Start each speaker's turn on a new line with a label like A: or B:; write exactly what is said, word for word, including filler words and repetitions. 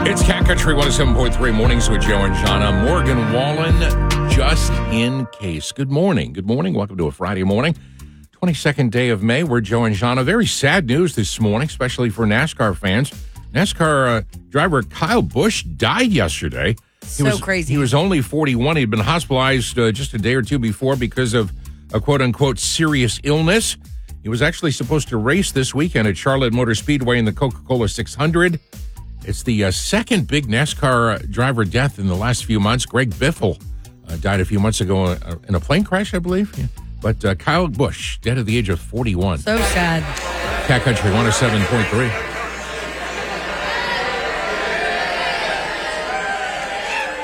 A: It's Cat Country one oh seven point three Mornings with Joe and Jana. Morgan Wallen, just in case. Good morning. Good morning. Welcome to a Friday morning, twenty-second day of May. We're Joe and Jana. Very sad news this morning, especially for NASCAR fans. NASCAR uh, driver Kyle Busch died yesterday. He
B: So
A: was,
B: crazy.
A: He was only forty-one. He'd been hospitalized uh, just a day or two before because of a quote-unquote serious illness. He was actually supposed to race this weekend at Charlotte Motor Speedway in the Coca-Cola six hundred. It's the uh, second big NASCAR uh, driver death in the last few months. Greg Biffle uh, died a few months ago uh, in a plane crash, I believe. Yeah. But uh, Kyle Busch, dead at the age of forty-one.
B: So sad.
A: Cat Country one oh seven point three.